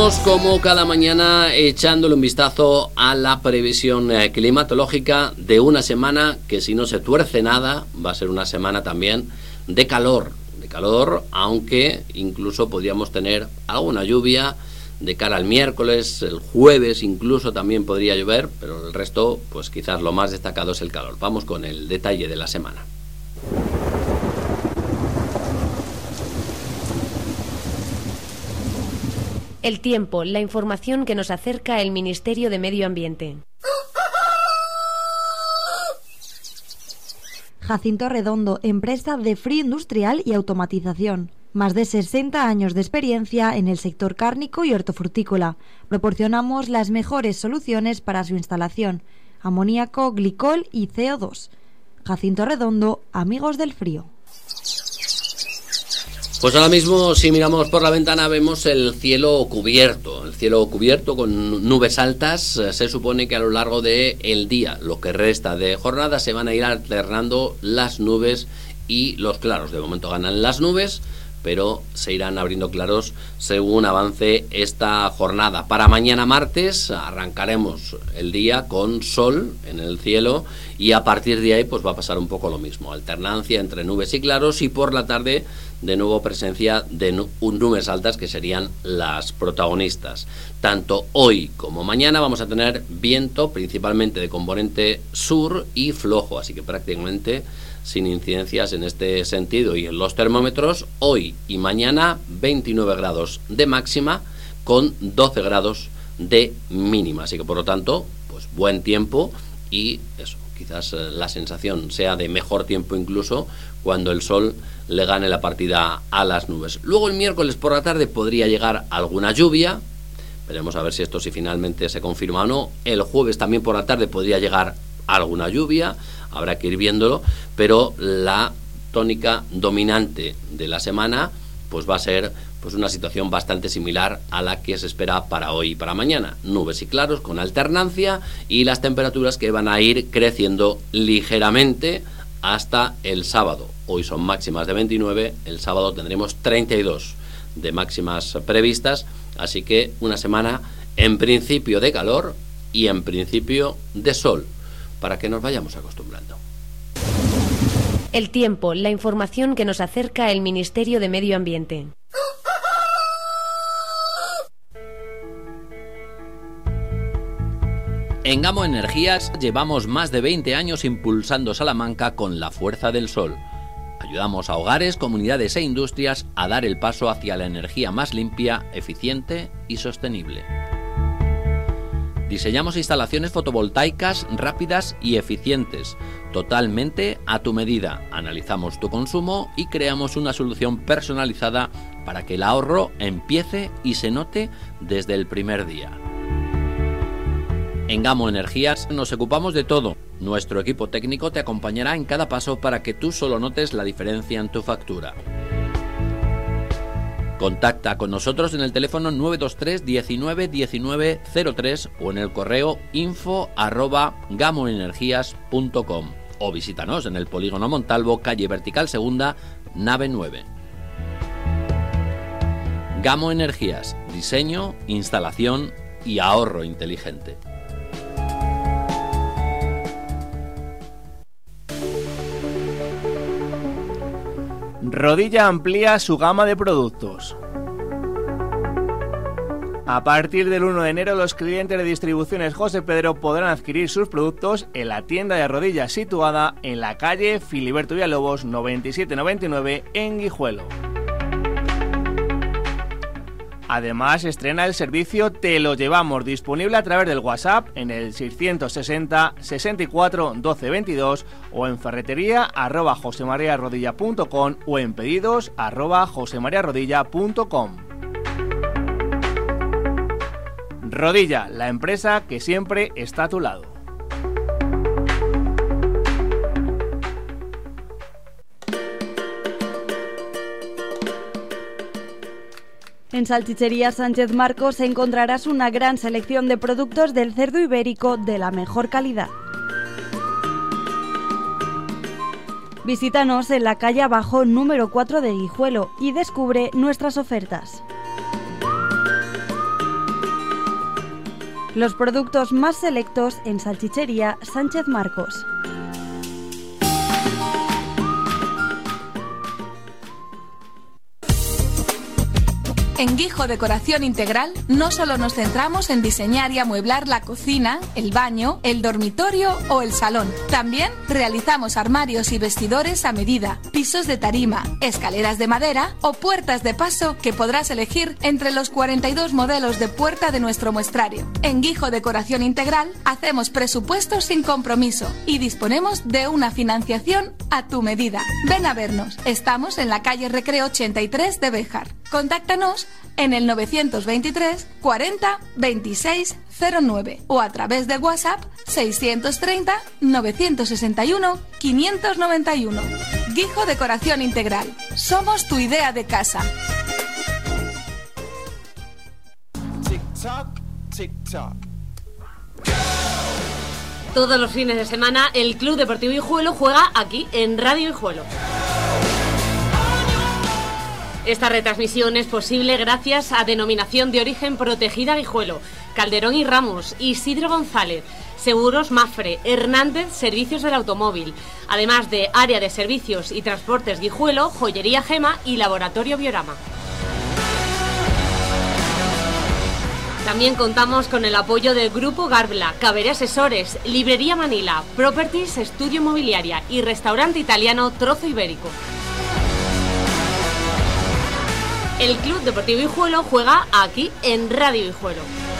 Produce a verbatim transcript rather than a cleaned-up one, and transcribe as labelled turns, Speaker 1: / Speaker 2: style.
Speaker 1: Comenzamos como cada mañana echándole un vistazo a la previsión eh, climatológica de una semana que, si no se tuerce nada, va a ser una semana también de calor, de calor, aunque incluso podríamos tener alguna lluvia de cara al miércoles, el jueves incluso también podría llover, pero el resto, pues quizás lo más destacado es el calor. Vamos con el detalle de la semana.
Speaker 2: El tiempo, la información que nos acerca el Ministerio de Medio Ambiente.
Speaker 3: Jacinto Redondo, empresa de frío industrial y automatización. Más de sesenta años de experiencia en el sector cárnico y hortofrutícola. Proporcionamos las mejores soluciones para su instalación: amoníaco, glicol y C O dos. Jacinto Redondo, amigos del frío.
Speaker 1: Pues ahora mismo, si miramos por la ventana, vemos el cielo cubierto, el cielo cubierto con nubes altas. Se supone que a lo largo del día, lo que resta de jornada, se van a ir alternando las nubes y los claros. De momento ganan las nubes, pero se irán abriendo claros según avance esta jornada. Para mañana martes arrancaremos el día con sol en el cielo y a partir de ahí pues va a pasar un poco lo mismo, alternancia entre nubes y claros, y por la tarde de nuevo presencia de nubes altas, que serían las protagonistas. Tanto hoy como mañana vamos a tener viento, principalmente de componente sur y flojo, así que prácticamente sin incidencias en este sentido. Y en los termómetros, hoy y mañana veintinueve grados de máxima con doce grados de mínima, así que por lo tanto pues buen tiempo, y eso, quizás la sensación sea de mejor tiempo incluso cuando el sol le gane la partida a las nubes. Luego el miércoles por la tarde podría llegar alguna lluvia, veremos a ver si esto si finalmente se confirma o no. El jueves también por la tarde podría llegar alguna lluvia, habrá que ir viéndolo, pero la tónica dominante de la semana pues va a ser pues una situación bastante similar a la que se espera para hoy y para mañana. Nubes y claros con alternancia, y las temperaturas que van a ir creciendo ligeramente hasta el sábado. Hoy son máximas de veintinueve, el sábado tendremos treinta y dos de máximas previstas, así que una semana en principio de calor y en principio de sol, para que nos vayamos acostumbrando.
Speaker 2: El tiempo, la información que nos acerca el Ministerio de Medio Ambiente.
Speaker 1: En Gamo Energías llevamos más de veinte años impulsando Salamanca con la fuerza del sol. Ayudamos a hogares, comunidades e industrias a dar el paso hacia la energía más limpia, eficiente y sostenible. Diseñamos instalaciones fotovoltaicas rápidas y eficientes, totalmente a tu medida. Analizamos tu consumo y creamos una solución personalizada para que el ahorro empiece y se note desde el primer día. En Gamo Energías nos ocupamos de todo. Nuestro equipo técnico te acompañará en cada paso para que tú solo notes la diferencia en tu factura. Contacta con nosotros en el teléfono nueve dos tres diecinueve diecinueve cero tres o en el correo info arroba gamoenergías punto com, o visítanos en el Polígono Montalvo, calle Vertical Segunda, nave nueve. Gamo Energías, diseño, instalación y ahorro inteligente.
Speaker 4: Rodilla amplía su gama de productos. A partir del uno de enero, los clientes de Distribuciones José Pedro podrán adquirir sus productos en la tienda de Rodilla, situada en la calle Filiberto Villalobos noventa y siete noventa y nueve en Guijuelo. Además, estrena el servicio Te lo llevamos, disponible a través del WhatsApp en el seiscientos sesenta sesenta y cuatro doce veintidós o en ferretería arroba josemariarodilla punto com o en pedidos arroba josemariarodilla punto com. Rodilla, la empresa que siempre está a tu lado.
Speaker 3: En Salchichería Sánchez Marcos encontrarás una gran selección de productos del cerdo ibérico de la mejor calidad. Visítanos en la calle Abajo número cuatro de Guijuelo y descubre nuestras ofertas. Los productos más selectos en Salchichería Sánchez Marcos.
Speaker 5: En Guijo Decoración Integral no solo nos centramos en diseñar y amueblar la cocina, el baño, el dormitorio o el salón. También realizamos armarios y vestidores a medida, pisos de tarima, escaleras de madera o puertas de paso que podrás elegir entre los cuarenta y dos modelos de puerta de nuestro muestrario. En Guijo Decoración Integral hacemos presupuestos sin compromiso y disponemos de una financiación a tu medida. Ven a vernos. Estamos en la calle Recreo ochenta y tres de Béjar. Contáctanos en el novecientos veintitrés cuarenta veintiséis cero nueve o a través de WhatsApp seiscientos treinta novecientos sesenta y uno quinientos noventa y uno. Guijo Decoración Integral. Somos tu idea de casa.
Speaker 6: Todos los fines de semana el Club Deportivo Guijuelo juega aquí en Radio Guijuelo. Esta retransmisión es posible gracias a Denominación de Origen Protegida Guijuelo, Calderón y Ramos, Isidro González, Seguros Mafre, Hernández Servicios del Automóvil, además de Área de Servicios y Transportes Guijuelo, Joyería Gema y Laboratorio Biorama. También contamos con el apoyo del Grupo Garbla, Caberé Asesores, Librería Manila, Properties Estudio Mobiliaria y Restaurante Italiano Trozo Ibérico. El Club Deportivo Guijuelo juega aquí en Radio Guijuelo.